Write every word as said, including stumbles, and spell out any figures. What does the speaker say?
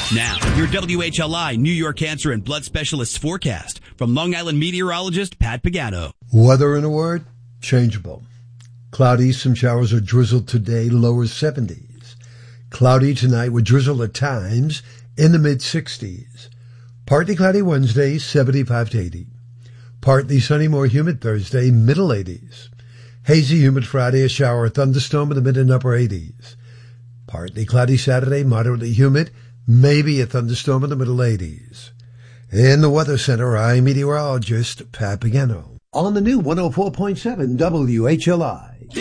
Now, your W H L I New York Cancer and Blood Specialists forecast from Long Island meteorologist Pat Pagano. Weather in a word, changeable. Cloudy, some showers or drizzle today, lower seventies. Cloudy tonight with drizzle at times in the mid-sixties. Partly cloudy Wednesday, seventy-five to eighty. Partly sunny, more humid Thursday, middle eighties. Hazy, humid Friday, a shower or thunderstorm in the mid and upper eighties. Partly cloudy Saturday, moderately humid, maybe a thunderstorm in the middle eighties. In the Weather Center, I'm meteorologist Pat Pagano. On the new one oh four point seven W H L I.